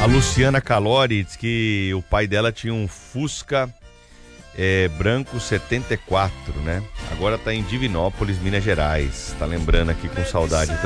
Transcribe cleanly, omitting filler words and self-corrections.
A Luciana Calori diz que o pai dela tinha um Fusca branco 74, né? Agora tá em Divinópolis, Minas Gerais. Tá lembrando aqui com saudade